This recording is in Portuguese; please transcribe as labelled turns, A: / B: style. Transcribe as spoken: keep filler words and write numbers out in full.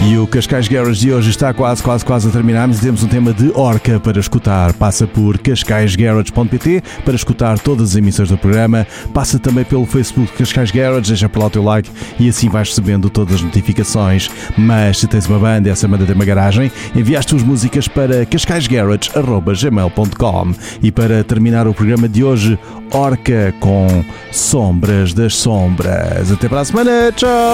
A: E o Cascais Garage de hoje está quase, quase, quase a terminar, mas temos um tema de Orca para escutar. Passa por cascais garage ponto pt para escutar todas as emissões do programa. Passa também pelo Facebook Cascais Garage, deixa para lá o teu like e assim vais recebendo todas as notificações. Mas se tens uma banda, essa banda tem uma garagem, enviaste as músicas para cascais garage arroba gmail ponto com. E para terminar o programa de hoje, Orca com Sombras das Sombras. Até para a semana, tchau!